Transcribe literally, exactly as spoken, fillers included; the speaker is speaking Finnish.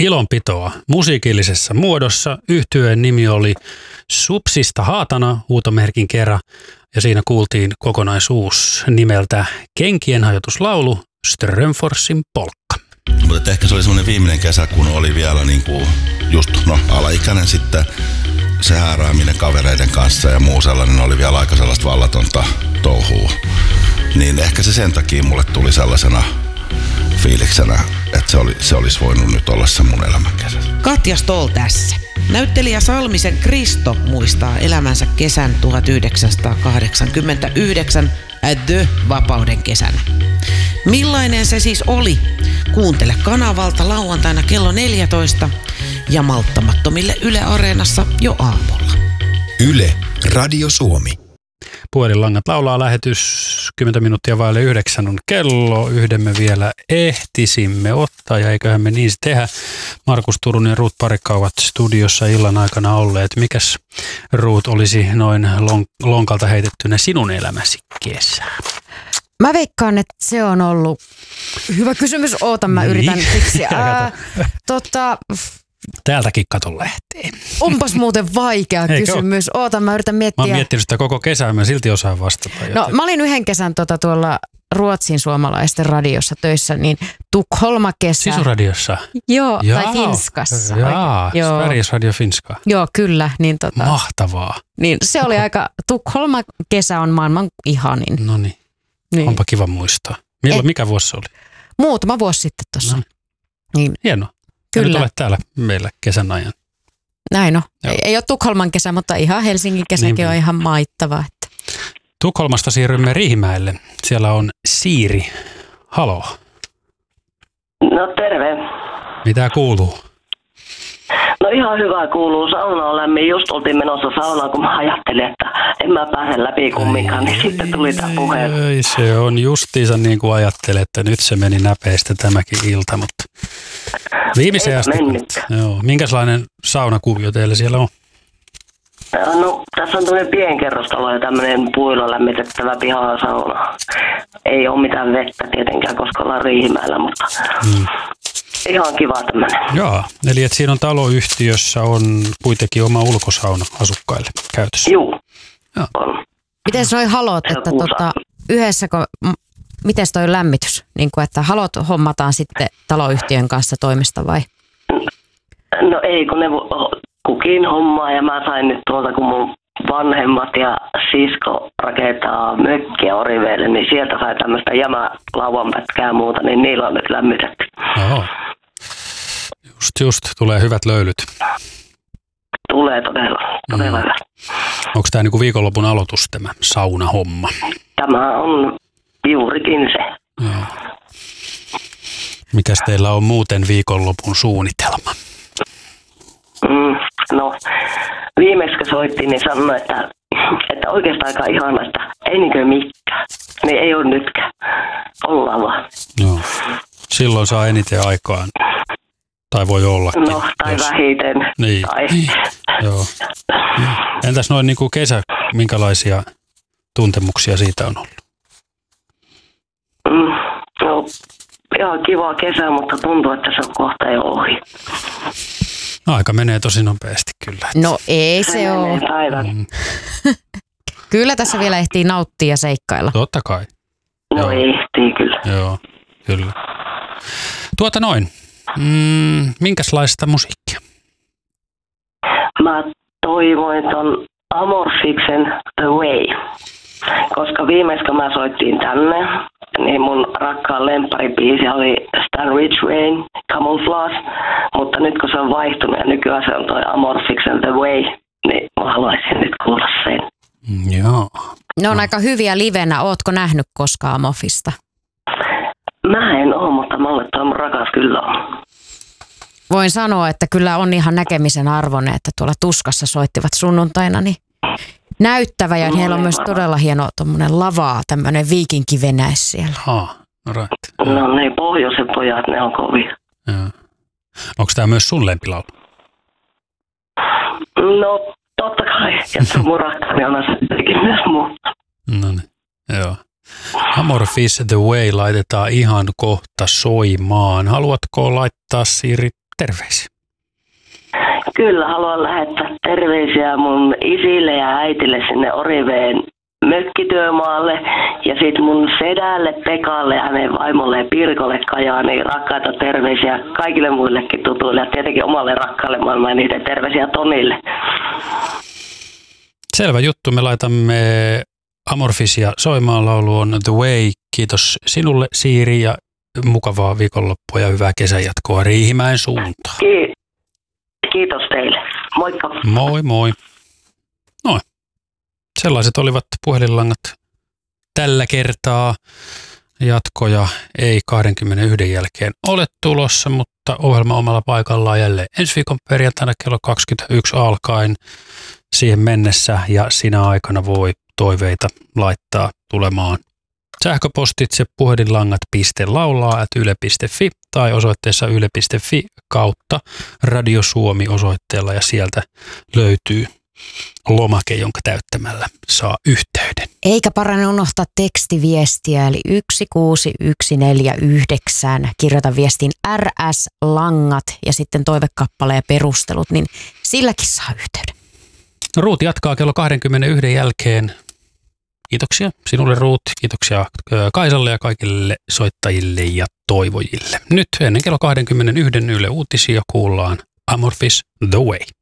ilonpitoa musiikillisessa muodossa. Yhtyeen nimi oli Supsista Haatana huutomerkin kerran ja siinä kuultiin kokonaisuus nimeltä Kenkien hajotuslaulu Strömforsin polkka. Mutta ehkä se oli semmoinen viimeinen kesä, kun oli vielä niinku just no, alaikäinen sitten. Se häärääminen kavereiden kanssa ja muu sellainen oli vielä aika sellaista vallatonta touhua. Niin ehkä se sen takia mulle tuli sellaisena fiiliksenä, että se, oli, se olisi voinut nyt olla se mun elämän kesä. Katja Stoll tässä. Näyttelijä Salmisen Kristo muistaa elämänsä kesän tuhatyhdeksänsataakahdeksankymmentäyhdeksän The Vapauden kesänä. Millainen se siis oli? Kuuntele kanavalta lauantaina kello neljätoista ja malttamattomille Yle Areenassa jo aamulla. Yle, Radio Suomi. Puhelinlangat laulaa lähetys, kymmenen minuuttia vaille yhdeksän on kello. Yhden me vielä ehtisimme ottaa ja eiköhän me niin se tehdä. Markus Turunen ja Ruut Parikka ovat studiossa illan aikana olleet. Mikäs Ruut olisi noin lon- lonkalta heitettynä sinun elämäsi kesä? Mä veikkaan, että se on ollut hyvä kysymys. Oota, mä yritän keksiä. Ää, tota... Täältäkin katon lähtee. Onpas muuten vaikea kysymys. Oota, mä yritän miettiä. Mä oon miettinyt sitä koko kesää, mä silti osaan vastata. Joten. No mä olin yhden kesän tota, tuolla Ruotsin suomalaisten radiossa töissä, niin Tukholma kesä. Sisuradiossa? Joo, Jaa, tai Finskassa. Jaa, Sveriges Radio Finska. Joo, kyllä. Niin, tota, mahtavaa. Niin se oli aika, Tukholma kesä on maailman ihanin. No niin, onpa kiva muistaa. Milloin, mikä vuosi se oli? Muutama vuosi sitten tuossa. No. Niin. Hienoa. Kyllä. Nyt olet täällä meillä kesän ajan. Näin on. Ei, ei ole Tukholman kesä, mutta ihan Helsingin kesäkin niin on ihan maittava. Että. Tukholmasta siirrymme Riihimäelle. Siellä on Siiri. Haloo. No terve. Mitä kuuluu? No ihan hyvä kuuluu. Sauna on lämmin. Just oltiin menossa saunaan, kun mä ajattelin, että en mä pääse läpi kumminkaan. Niin sitten tuli tämä puhe. Ei, se on justiinsa niin kuin ajattelin, että nyt se meni näpeistä tämäkin ilta. Mutta viimeisen asti. Joo. Minkälainen saunakuvio teillä siellä on? No tässä on tämmöinen pienkerrostalo ja tämmöinen puilla lämmitettävä pihasauna. Ei ole mitään vettä tietenkään, koska ollaan Riihimäellä, mutta hmm. ihan kiva tämmöinen. Joo, eli että siinä on taloyhtiössä on kuitenkin oma ulkosauna asukkaille käytössä. Joo, on. Miten noi halot, että tota, yhdessä, miten toi lämmitys? Niin kuin, että halot hommataan sitten taloyhtiön kanssa toimesta vai? No ei, kun ne kukin hommaa ja mä sain nyt tuolta, kun mun vanhemmat ja sisko rakentaa mökkiä Oriveelle, niin sieltä sai tämmöistä jämälauanpätkää ja muuta, niin niillä on nyt lämmitetty. Joo. Just, just. Tulee hyvät löylyt. Tulee todella, todella mm. hyvä. Onko tämä niinku viikonlopun aloitus tämä saunahomma? Tämä on juurikin se. Joo. Mikäs teillä on muuten viikonlopun suunnitelma? Mm, no, viimeksi kun soittiin, niin sanoi, että, että oikeastaan aika ihana, että ei niinkö mikään. Niin ei ole nytkään. Ollaan vaan. Joo. Silloin saa eniten aikaan. Tai voi ollakin. No, tai jos vähiten. Niin. Tai. Joo. Entäs noin niin kuin kesä, minkälaisia tuntemuksia siitä on ollut? Mm, no, ihan kiva kesä, mutta tuntuu, että se on kohta jo ohi. Aika menee tosi nopeasti kyllä. No ei se, se ole. Mm. Kyllä tässä vielä ehtii nauttia ja seikkailla. Totta kai. No Joo. ehtii kyllä. Joo, kyllä. Tuota noin. Mm, minkälaista musiikkia? Mä toivoin ton Amorfiksen The Way, koska viimeis kun mä soittiin tänne, niin mun rakkaan lempparibiisi oli Stan Ridgway, Camouflage, mutta nyt kun se on vaihtunut ja nykyään se on toi Amorfiksen The Way, niin mä haluaisin nyt kuulla sen. Mm, joo. Ne on no. aika hyviä livenä. Ootko nähnyt koskaan Amorfista? Mä en oo, mutta mulle toi mun rakas kyllä on. Voin sanoa, että kyllä on ihan näkemisen arvoinen, että tuolla Tuskassa soittivat sunnuntaina, niin näyttävä ja no, heillä on myös varmaan todella hieno tommonen lavaa, tämmönen viikinkivenäis siellä. Haa, no right. No niin, pohjoisen pojat, ne on kovia. Joo. Onko tää myös sun lempilaulu? No totta kai, ja se on mun rakkaani on asettekin myös muu. No niin, joo. Amorphis The Way laitetaan ihan kohta soimaan. Haluatko laittaa, Siiri, terveisiä? Kyllä, haluan lähettää terveisiä mun isille ja äitille sinne Oriveen mökkityömaalle ja sitten mun sedälle Pekalle ja hänen vaimolleen Pirkolle Kajaaniin rakkaita terveisiä kaikille muillekin tutuille ja tietenkin omalle rakkaalle maailmaan ja niitä terveisiä Tonille. Selvä juttu, me laitamme Amorphisia soimaan, laulu on The Way. Kiitos sinulle Siiri ja mukavaa viikonloppua ja hyvää kesänjatkoa Riihimäen suuntaan. Kiitos teille. Moikka. Moi moi. Noin. Sellaiset olivat puhelinlangat tällä kertaa. Jatkoja ei kaksikymmentäyksi jälkeen ole tulossa, mutta ohjelma omalla paikallaan jälleen ensi viikon perjantaina kello kaksikymmentäyksi alkaen. Siihen mennessä ja sinä aikana voi toiveita laittaa tulemaan sähköpostitse puhelinlangat piste laulaa ät yle piste fi tai osoitteessa yle piste fi kautta Radio Suomi osoitteella ja sieltä löytyy lomake, jonka täyttämällä saa yhteyden. Eikä parane unohtaa tekstiviestiä, eli yksi kuusi yksi neljä yhdeksän. Kirjoita viestin R S-langat ja sitten toivekappale ja perustelut, niin silläkin saa yhteyden. Ruut jatkaa kello kaksikymmentäyksi jälkeen. Kiitoksia sinulle Ruut, kiitoksia Kaisalle ja kaikille soittajille ja toivojille. Nyt ennen kello kaksikymmentäyksi Yle Uutisia kuullaan Amorphis The Way.